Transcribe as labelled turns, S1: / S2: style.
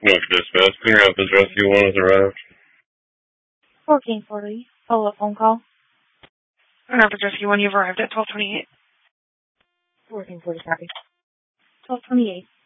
S1: North Dispatch, Clear Rapids Rescue 1 has arrived.
S2: 1440, follow-up phone call.
S3: Clear Rapids Rescue 1, you've arrived at 1228.
S2: 1440, copy. 1228.